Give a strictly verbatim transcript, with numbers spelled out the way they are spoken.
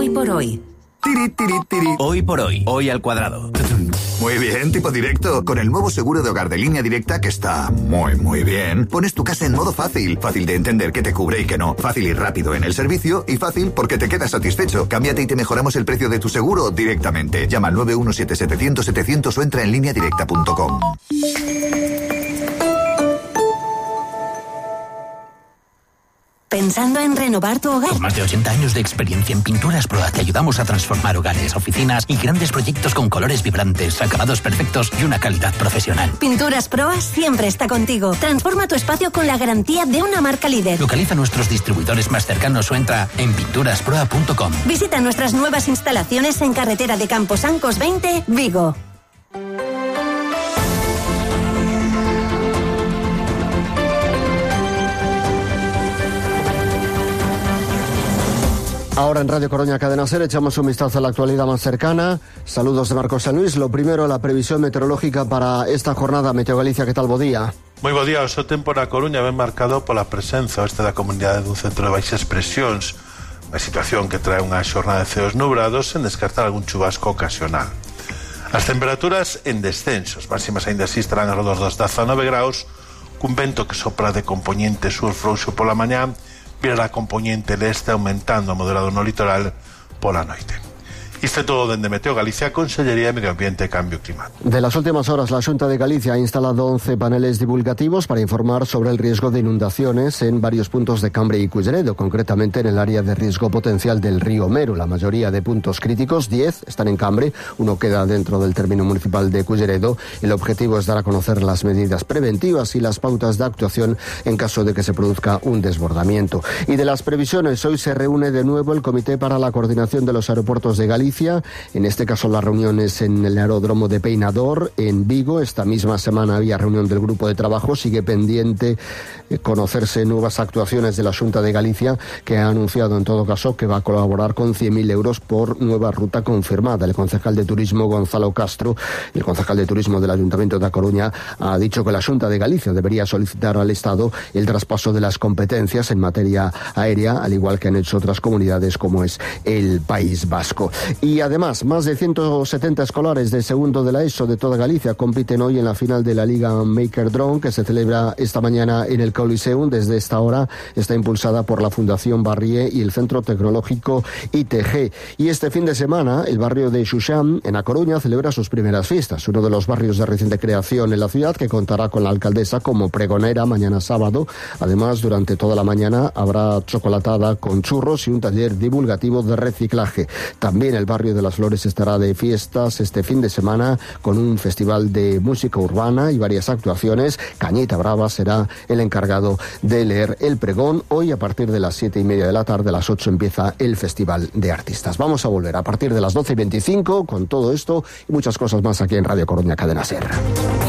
Hoy por hoy. Tiri, tiri, tiri. Hoy por hoy, hoy al cuadrado. Muy bien, tipo directo. Con el nuevo seguro de hogar de Línea Directa, que está muy, muy bien, pones tu casa en modo fácil. Fácil de entender qué te cubre y qué no. Fácil y rápido en el servicio y fácil porque te quedas satisfecho. Cámbiate y te mejoramos el precio de tu seguro directamente. Llama al nueve uno siete setecientos setecientos o entra en línea directa punto com. ¿Pensando en renovar tu hogar? Con más de ochenta años de experiencia en Pinturas Proa te ayudamos a transformar hogares, oficinas y grandes proyectos con colores vibrantes, acabados perfectos y una calidad profesional. Pinturas Proa siempre está contigo. Transforma tu espacio con la garantía de una marca líder. Localiza nuestros distribuidores más cercanos o entra en pinturas proa punto com. Visita nuestras nuevas instalaciones en carretera de Camposancos veinte, Vigo. Ahora en Radio Coruña Cadena Ser echamos un vistazo a la actualidad más cercana. Saludos de Marcos San Luis. Lo primero, la previsión meteorológica para esta jornada. Meteo Galicia, ¿qué tal? Bo día? Moi bo día. O seu tempo na Coruña ben marcado pola presenza oeste da comunidade dun centro de baixas presións, unha situación que trae unha xornada de ceos nubrados sen descartar algún chubasco ocasional. As temperaturas en descensos, máximas aínda así estarán alrededor dos dezanove graus, cun vento que sopra de componente sur frouxo pola mañá, virá a componente leste aumentando a moderado no litoral pola noite. Isto é todo dende Meteo Galicia, Consellería de Medio Ambiente e Cambio Climático. De las últimas horas, la Xunta de Galicia ha instalado once paneles divulgativos para informar sobre el riesgo de inundaciones en varios puntos de Cambre y Culleredo, concretamente en el área de riesgo potencial del río Mero. La mayoría de puntos críticos, diez, están en Cambre, uno queda dentro del término municipal de Culleredo. El objetivo es dar a conocer las medidas preventivas y las pautas de actuación en caso de que se produzca un desbordamiento. Y de las previsiones, hoy se reúne de nuevo el Comité para la Coordinación de los Aeropuertos de Galicia. En este caso la reunión es en el aeródromo de Peinador, en Vigo. Esta misma semana había reunión del grupo de trabajo. Sigue pendiente eh, conocerse nuevas actuaciones de la Xunta de Galicia, que ha anunciado en todo caso que va a colaborar con cien mil euros por nueva ruta confirmada. El concejal de Turismo Gonzalo Castro, el concejal de Turismo del Ayuntamiento de A Coruña, ha dicho que la Xunta de Galicia debería solicitar al Estado el traspaso de las competencias en materia aérea, al igual que han hecho otras comunidades como es el País Vasco. Y además, más de ciento setenta escolares de segundo de la ESO de toda Galicia compiten hoy en la final de la Liga Maker Drone, que se celebra esta mañana en el Coliseum. Desde esta hora está impulsada por la Fundación Barrié y el Centro Tecnológico I T G. Y este fin de semana, el barrio de Xuxán, en A Coruña, celebra sus primeras fiestas. Uno de los barrios de reciente creación en la ciudad, que contará con la alcaldesa como pregonera mañana sábado. Además, durante toda la mañana habrá chocolatada con churros y un taller divulgativo de reciclaje. También el barrio de Las Flores estará de fiestas este fin de semana con un festival de música urbana y varias actuaciones. Cañita Brava será el encargado de leer el pregón. Hoy a partir de las siete y media de la tarde, a las ocho, empieza el Festival de Artistas. Vamos a volver a partir de las doce y veinticinco con todo esto y muchas cosas más aquí en Radio Coruña Cadena Ser.